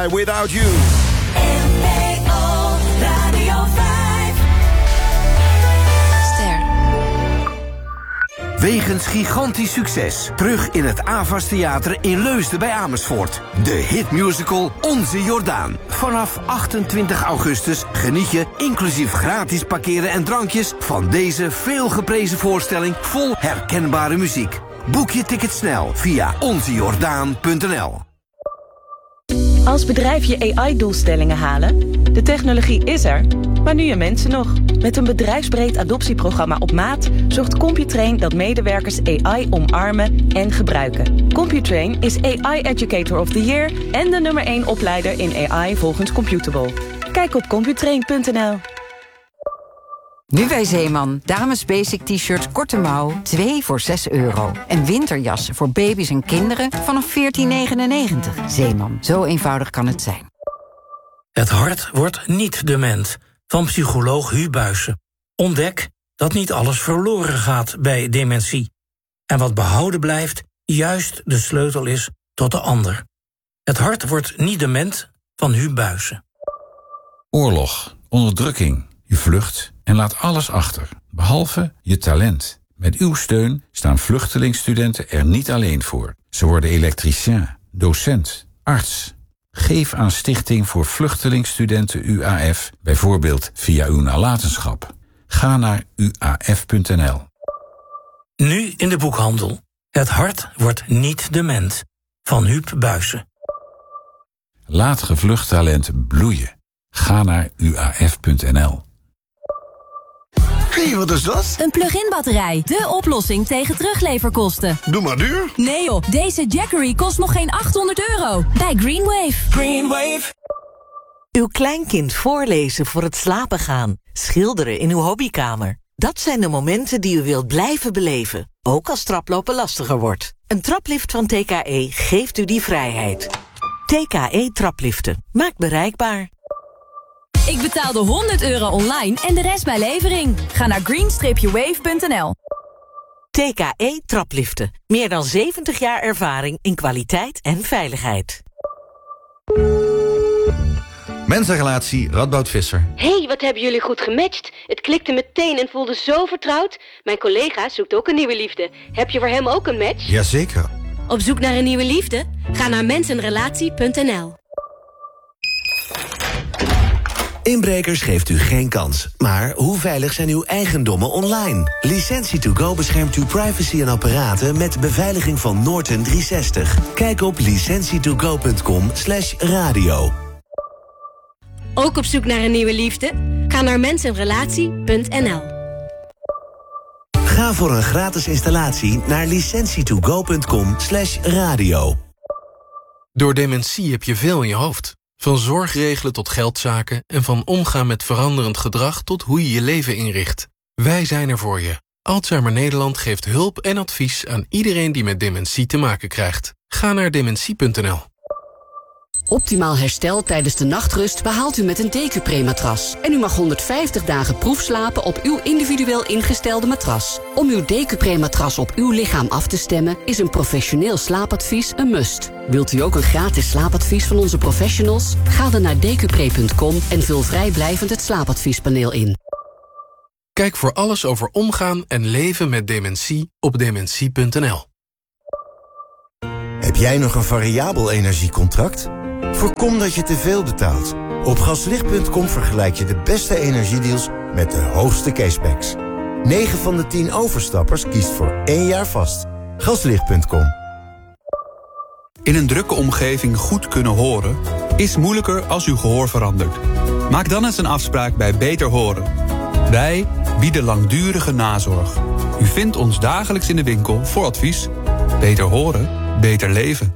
I Without You. NPO Radio 5. Ster. Wegens gigantisch succes. Terug in het Avas Theater in Leusden bij Amersfoort. De hitmusical Onze Jordaan. Vanaf 28 augustus geniet je, inclusief gratis parkeren en drankjes, van deze veelgeprezen voorstelling vol herkenbare muziek. Boek je ticket snel via onzejordaan.nl. Als bedrijf je AI-doelstellingen halen? De technologie is er, maar nu je mensen nog. Met een bedrijfsbreed adoptieprogramma op maat zorgt Computrain dat medewerkers AI omarmen en gebruiken. Computrain is AI Educator of the Year en de nummer 1 opleider in AI volgens Computable. Kijk op computrain.nl. Nu bij Zeeman. Dames basic t-shirt korte mouw, 2 voor €6. En winterjassen voor baby's en kinderen vanaf €14,99. Zeeman, zo eenvoudig kan het zijn. Het hart wordt niet dement. Van psycholoog Hu Buijsen. Ontdek dat niet alles verloren gaat bij dementie. En wat behouden blijft, juist de sleutel is tot de ander. Het hart wordt niet dement, van Hu Buijsen. Oorlog, onderdrukking, je vlucht en laat alles achter, behalve je talent. Met uw steun staan vluchtelingstudenten er niet alleen voor. Ze worden elektricien, docent, arts. Geef aan Stichting voor Vluchtelingstudenten UAF, bijvoorbeeld via uw nalatenschap. Ga naar uaf.nl. Nu in de boekhandel. Het hart wordt niet dement, van Huub Buijsen. Laat gevlucht talent bloeien. Ga naar uaf.nl. Hé, wat is dat? Een plug-in batterij. De oplossing tegen terugleverkosten. Doe maar duur. Nee joh, deze Jackery kost nog geen €800 bij Greenwave. Greenwave. Uw kleinkind voorlezen voor het slapen gaan. Schilderen in uw hobbykamer. Dat zijn de momenten die u wilt blijven beleven. Ook als traplopen lastiger wordt. Een traplift van TKE geeft u die vrijheid. TKE Trapliften. Maakt bereikbaar. Ik betaalde €100 online en de rest bij levering. Ga naar green-wave.nl. TKE Trapliften. Meer dan 70 jaar ervaring in kwaliteit en veiligheid. Mensenrelatie Radboud Visser. Hey, wat hebben jullie goed gematcht. Het klikte meteen en voelde zo vertrouwd. Mijn collega zoekt ook een nieuwe liefde. Heb je voor hem ook een match? Jazeker. Op zoek naar een nieuwe liefde? Ga naar mensenrelatie.nl. Inbrekers geeft u geen kans. Maar hoe veilig zijn uw eigendommen online? Licentie2Go beschermt uw privacy en apparaten met beveiliging van Norton 360. Kijk op licentietogo.com/radio. Ook op zoek naar een nieuwe liefde? Ga naar mensenrelatie.nl. Ga voor een gratis installatie naar licentietogo.com/radio. Door dementie heb je veel in je hoofd. Van zorgregelen tot geldzaken en van omgaan met veranderend gedrag tot hoe je je leven inricht. Wij zijn er voor je. Alzheimer Nederland geeft hulp en advies aan iedereen die met dementie te maken krijgt. Ga naar dementie.nl. Optimaal herstel tijdens de nachtrust behaalt u met een Decupre-matras. En u mag 150 dagen proefslapen op uw individueel ingestelde matras. Om uw Decupre-matras op uw lichaam af te stemmen is een professioneel slaapadvies een must. Wilt u ook een gratis slaapadvies van onze professionals? Ga dan naar decupre.com en vul vrijblijvend het slaapadviespaneel in. Kijk voor alles over omgaan en leven met dementie op dementie.nl. Heb jij nog een variabel energiecontract? Voorkom dat je te veel betaalt. Op gaslicht.com vergelijk je de beste energiedeals met de hoogste cashbacks. 9 van de 10 overstappers kiest voor 1 jaar vast. Gaslicht.com. In een drukke omgeving goed kunnen horen is moeilijker als uw gehoor verandert. Maak dan eens een afspraak bij Beter Horen. Wij bieden langdurige nazorg. U vindt ons dagelijks in de winkel voor advies. Beter horen, beter leven.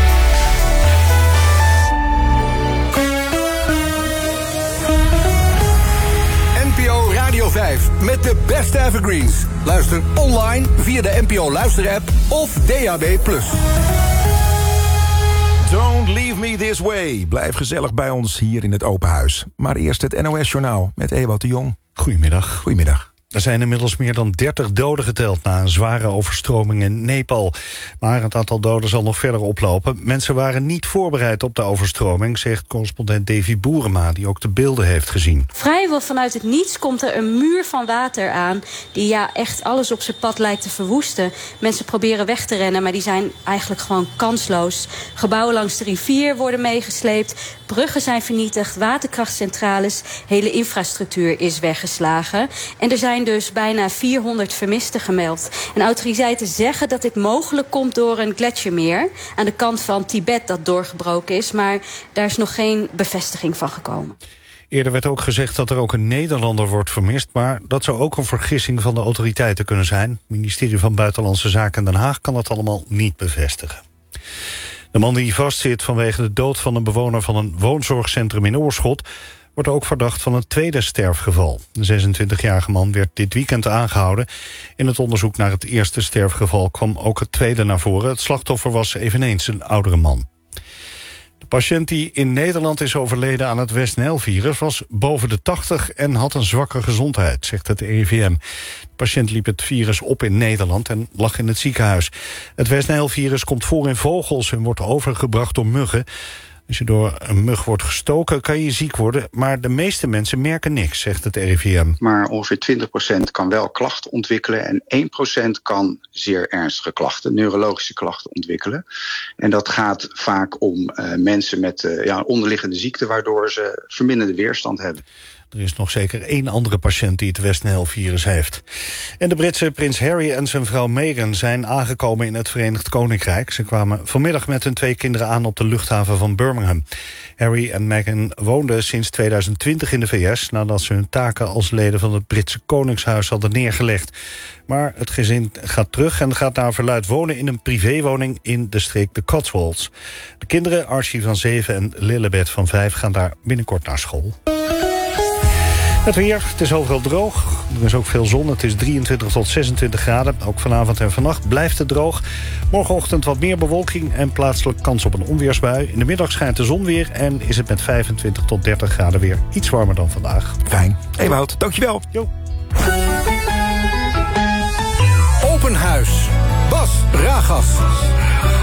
NPO Radio 5 met de beste evergreens. Luister online via de NPO Luister-app of DAB+. Don't leave me this way. Blijf gezellig bij ons hier in het open huis. Maar eerst het NOS-journaal met Ewout de Jong. Goedemiddag. Goedemiddag. Er zijn inmiddels meer dan 30 doden geteld na een zware overstroming in Nepal. Maar het aantal doden zal nog verder oplopen. Mensen waren niet voorbereid op de overstroming, zegt correspondent Davy Boerema, die ook de beelden heeft gezien. Vrijwel vanuit het niets komt er een muur van water aan die echt alles op zijn pad lijkt te verwoesten. Mensen proberen weg te rennen, maar die zijn eigenlijk gewoon kansloos. Gebouwen langs de rivier worden meegesleept, bruggen zijn vernietigd, waterkrachtcentrales, hele infrastructuur is weggeslagen. En er zijn dus bijna 400 vermisten gemeld. En autoriteiten zeggen dat dit mogelijk komt door een gletsjermeer aan de kant van Tibet dat doorgebroken is, maar daar is nog geen bevestiging van gekomen. Eerder werd ook gezegd dat er ook een Nederlander wordt vermist, maar dat zou ook een vergissing van de autoriteiten kunnen zijn. Het ministerie van Buitenlandse Zaken in Den Haag kan dat allemaal niet bevestigen. De man die vastzit vanwege de dood van een bewoner van een woonzorgcentrum in Oorschot wordt ook verdacht van een tweede sterfgeval. De 26-jarige man werd dit weekend aangehouden. In het onderzoek naar het eerste sterfgeval kwam ook het tweede naar voren. Het slachtoffer was eveneens een oudere man. De patiënt die in Nederland is overleden aan het West-Nijl-virus was boven de 80 en had een zwakke gezondheid, zegt het RIVM. De patiënt liep het virus op in Nederland en lag in het ziekenhuis. Het West-Nijl-virus komt voor in vogels en wordt overgebracht door muggen. Als je door een mug wordt gestoken, kan je ziek worden, maar de meeste mensen merken niks, zegt het RIVM. Maar ongeveer 20% kan wel klachten ontwikkelen en 1% kan zeer ernstige klachten, neurologische klachten ontwikkelen. En dat gaat vaak om mensen met onderliggende ziekte, waardoor ze verminderde weerstand hebben. Er is nog zeker 1 andere patiënt die het West-Nijl-virus heeft. En de Britse prins Harry en zijn vrouw Meghan zijn aangekomen in het Verenigd Koninkrijk. Ze kwamen vanmiddag met hun 2 kinderen aan op de luchthaven van Birmingham. Harry en Meghan woonden sinds 2020 in de VS... nadat ze hun taken als leden van het Britse Koningshuis hadden neergelegd. Maar het gezin gaat terug en gaat naar verluidt wonen in een privéwoning in de streek de Cotswolds. De kinderen, Archie van 7 en Lilibet van 5, gaan daar binnenkort naar school. Het weer, het is overal droog. Er is ook veel zon, het is 23 tot 26 graden. Ook vanavond en vannacht blijft het droog. Morgenochtend wat meer bewolking en plaatselijk kans op een onweersbui. In de middag schijnt de zon weer en is het met 25 tot 30 graden weer iets warmer dan vandaag. Fijn. Ewout, dankjewel. Jo. Open Huis. Bas Ragas.